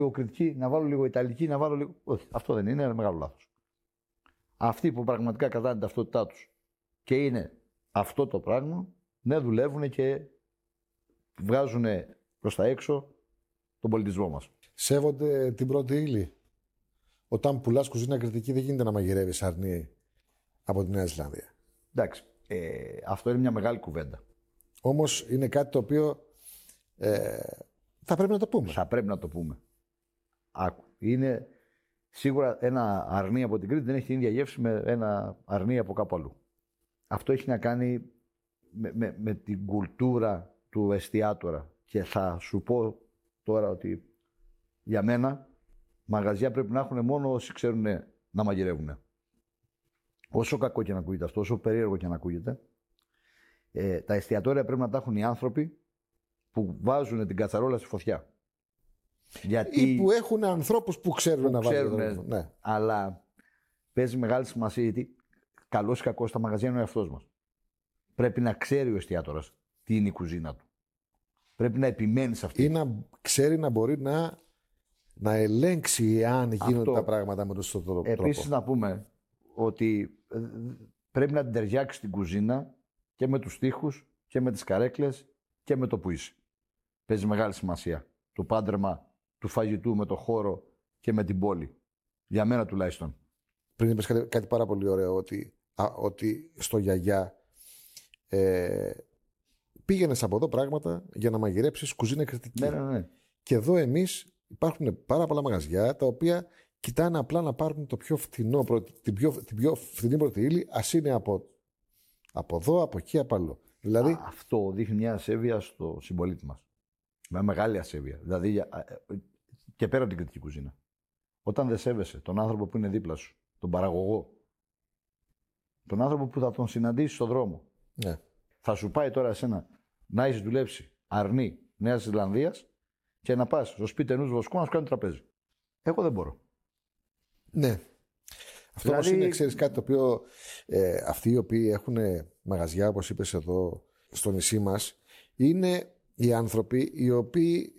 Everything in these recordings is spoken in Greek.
λίγο κριτική, να βάλω λίγο ιταλική, να βάλω λίγο. Όχι, αυτό δεν είναι ένα μεγάλο λάθος. Αυτοί που πραγματικά κρατάνε την ταυτότητά τους και είναι αυτό το πράγμα, ναι, δουλεύουν και βγάζουν προς τα έξω τον πολιτισμό μας. Σέβονται την πρώτη ύλη. Όταν πουλάς κουζίνα κριτική, δεν γίνεται να μαγειρεύεις αρνί από τη Νέα Ζηλανδία. Εντάξει, αυτό είναι μια μεγάλη κουβέντα. Όμως είναι κάτι το οποίο θα πρέπει να το πούμε. Θα πρέπει να το πούμε. Άκου. Είναι σίγουρα ένα αρνί από την Κρήτη δεν έχει την ίδια γεύση με ένα αρνί από κάπου αλλού. Αυτό έχει να κάνει με την κουλτούρα του εστιατόρα. Και θα σου πω τώρα ότι για μένα μαγαζιά πρέπει να έχουν μόνο όσοι ξέρουν να μαγειρεύουν. Όσο κακό και να ακούγεται αυτό, όσο περίεργο και να ακούγεται, τα εστιατόρια πρέπει να τα έχουν οι άνθρωποι που βάζουν την κατσαρόλα στη φωτιά. Γιατί ή που έχουν ανθρώπους που ξέρουν να βάζουν. Ναι. Αλλά παίζει μεγάλη σημασία γιατί καλός ή κακός στα μαγαζιά είναι ο εαυτός μας. Πρέπει να ξέρει ο εστιατόρας τι είναι η κουζίνα του. Πρέπει να επιμένει σε αυτή. Ή να ξέρει να μπορεί να ελέγξει εάν γίνονται τα πράγματα με τον σωστό τρόπο. Επίσης να πούμε ότι πρέπει να την ταιριάξει την κουζίνα και με τους τοίχους και με τις καρέκλες και με το που είσαι. Παίζει μεγάλη σημασία το πάντρεμα του φαγητού με το χώρο και με την πόλη. Για μένα τουλάχιστον. Πριν είπες κάτι πάρα πολύ ωραίο, ότι στο γιαγιά πήγαινες από εδώ πράγματα για να μαγειρέψεις κουζίνα κριτική. Ναι. Και εδώ εμείς υπάρχουν πάρα πολλά μαγαζιά τα οποία κοιτάνε απλά να πάρουν το πιο φτηνό, την πιο φτηνή πρώτη ύλη, ας είναι από εδώ, από εκεί, από αλλού. Δηλαδή, αυτό δείχνει μια ασέβεια στο συμπολίτη μας. Μια μεγάλη ασέβεια. Δηλαδή και πέρα από την κριτική κουζίνα. Όταν δεν σέβεσαι τον άνθρωπο που είναι δίπλα σου, τον παραγωγό, τον άνθρωπο που θα τον συναντήσει στον δρόμο, ναι. Θα σου πάει τώρα εσένα να έχεις δουλέψει αρνί Νέας Ζηλανδίας και να πας στο σπίτι ενός βοσκού να σου κάνει τραπέζι. Εγώ δεν μπορώ. Ναι. Αυτό δηλαδή... όμως είναι, ξέρεις, κάτι το οποίο αυτοί οι οποίοι έχουν μαγαζιά, όπως είπες εδώ στο νησί μας, είναι οι άνθρωποι οι οποίοι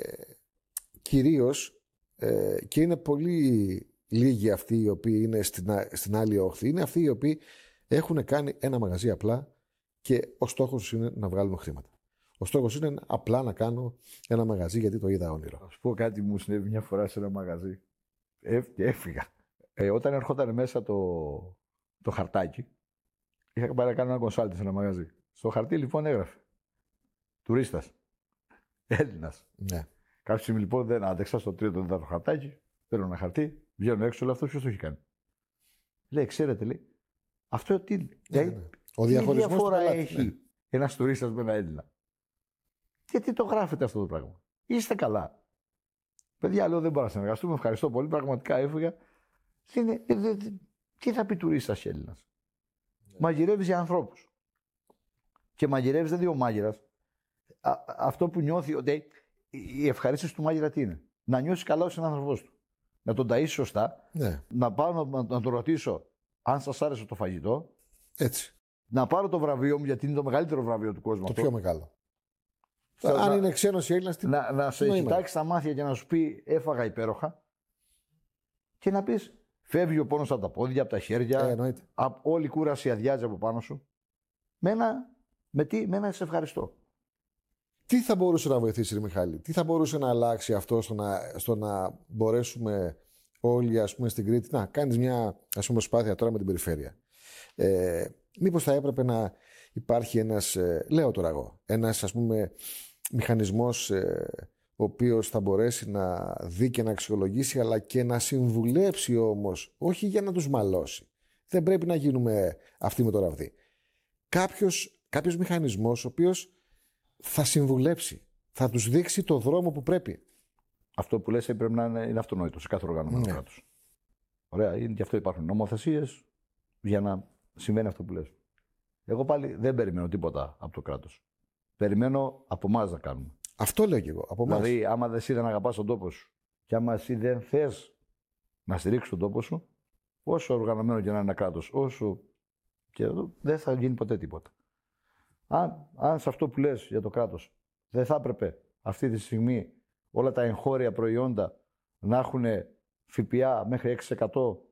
κυρίως και είναι πολύ λίγοι αυτοί οι οποίοι είναι στην άλλη όχθη, είναι αυτοί οι οποίοι έχουν κάνει ένα μαγαζί απλά και ο στόχος είναι να βγάλουν χρήματα. Ο στόχος είναι απλά να κάνω ένα μαγαζί γιατί το είδα όνειρο. Θα σου πω κάτι μου συνέβη μια φορά σε ένα μαγαζί. Και έφυγα. Όταν ερχόταν μέσα το χαρτάκι, είχα πάει να κάνω ένα κονσάλτι σε ένα μαγαζί. Στο χαρτί λοιπόν έγραφε τουρίστας. Έλληνας. Ναι. Κάποια στιγμή λοιπόν δεν άντεξα στο τρίτο τέταρτο χαρτάκι. Παίρνω ένα χαρτί, βγαίνω έξω, όλο αυτό ποιος το έχει κάνει. Λέει, ξέρετε, λέει, αυτό τι. Ναι. Ο τι διαχωρισμός διαφορά έχει ένας τουρίστας με ένα Έλληνα. Γιατί το γράφετε αυτό το πράγμα. Είστε καλά. Παιδιά, λέω, δεν μπορώ να συνεργαστούμε. Ευχαριστώ πολύ. Πραγματικά έφυγα. Τι θα πει τουρίστας και Έλληνας. Μαγειρεύεις για ανθρώπους. Και μαγειρεύεις δεν είναι ο μάγειρας. Αυτό που νιώθει ότι η ευχαρίστηση του μάγειρα τι είναι. Να νιώσει καλά ως έναν άνθρωπός του. Να τον ταΐσει σωστά. Ναι. Να πάω να τον ρωτήσω αν σας άρεσε το φαγητό. Έτσι. Να πάρω το βραβείο μου γιατί είναι το μεγαλύτερο βραβείο του κόσμου. Το πιο μεγάλο. Αν είναι ξένος ή Έλληνας, να σε κοιτάξει στα μάτια και να σου πει έφαγα υπέροχα. Και να πεις φεύγει ο πόνος από τα πόδια, από τα χέρια. Όλη η κούραση αδειάζει από πάνω σου. Με ένα σε ευχαριστώ. Τι θα μπορούσε να βοηθήσει, ρε Μιχάλη, τι θα μπορούσε να αλλάξει αυτό στο να μπορέσουμε όλοι, ας πούμε, στην Κρήτη να κάνεις μια, ας πούμε, προσπάθεια τώρα με την περιφέρεια. Μήπως θα έπρεπε να υπάρχει ένας, λέω τώρα εγώ, ένας, ας πούμε, μηχανισμός ο οποίος θα μπορέσει να δει και να αξιολογήσει, αλλά και να συμβουλέψει όμως, όχι για να τους μαλώσει. Δεν πρέπει να γίνουμε αυτοί με το ραβδί. Κάποιος μηχανισμός ο οποίος θα συμβουλέψει, θα τους δείξει το δρόμο που πρέπει. Αυτό που λες πρέπει να είναι αυτονόητο σε κάθε οργανωμένο κράτος. Ωραία, γι' αυτό υπάρχουν νομοθεσίες για να συμβαίνει αυτό που λες. Εγώ πάλι δεν περιμένω τίποτα από το κράτος. Περιμένω από εμάς να κάνουμε. Αυτό λέω και εγώ. Από εμάς. Δηλαδή, άμα εσύ δεν αγαπάς τον τόπο σου και άμα εσύ δεν θες να στηρίξεις τον τόπο σου, όσο οργανωμένο και να είναι ένα κράτος, όσο και εδώ, δεν θα γίνει ποτέ τίποτα. Αν σε αυτό που λες για το κράτος δεν θα έπρεπε αυτή τη στιγμή όλα τα εγχώρια προϊόντα να έχουν ΦΠΑ μέχρι 6%